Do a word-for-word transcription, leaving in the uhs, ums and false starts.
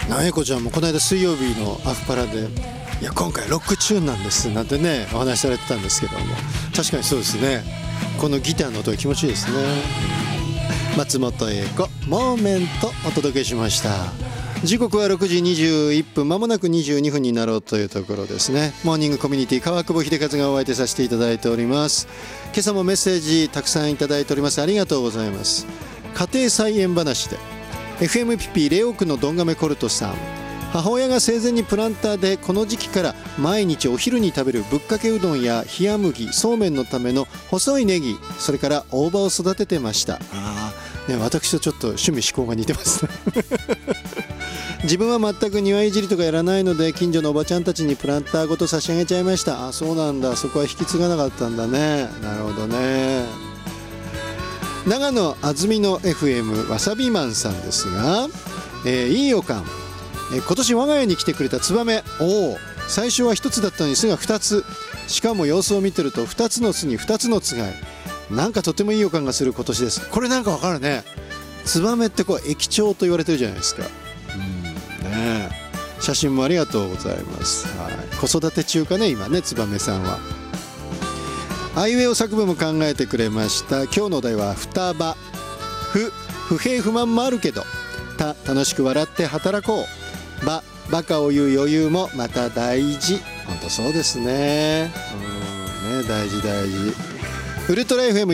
なえこちゃんもこの間水曜日のアフパラで、いや今回ロックチューンなんですなんてねお話しされてたんですけども、確かにそうですね。このギターの音が気持ちいいですね。松本英子モーメントお届けしました。時刻はろくじにじゅういっぷん、まもなくにじゅうにふんになろうというところですね。モーニングコミュニティ川久保秀和がお相手させていただいております。今朝もメッセージたくさんいただいております。ありがとうございます。家庭菜園話で エフエムピピー レオ区のどんがめコルトさん、母親が生前にプランターでこの時期から毎日お昼に食べるぶっかけうどんや冷麦、そうめんのための細いネギ、それから大葉を育ててました。あー、ね、私とちょっと趣味思考が似てますね自分は全く庭いじりとかやらないので、近所のおばちゃんたちにプランターごと差し上げちゃいました。あ、そうなんだ、そこは引き継がなかったんだね。なるほどね。長野あずみの エフエム わさびマンさんですが、えー、いい予感、えー、今年我が家に来てくれたツバメ、おお、最初はひとつだったのに巣がふたつ、しかも様子を見てるとふたつの巣にふたつのつがい、なんかとてもいい予感がする今年です。これなんかわかるね。ツバメってこう駅長と言われてるじゃないですか。うんね、写真もありがとうございます。はい、子育て中かね今ね、ツバメさんは。あいうえお作文も考えてくれました。今日のお題は双葉、不不平不満もあるけど、た楽しく笑って働こう、ばバカを言う余裕もまた大事。本当そうですね。うんね、大事大事。ウルトラ エフエム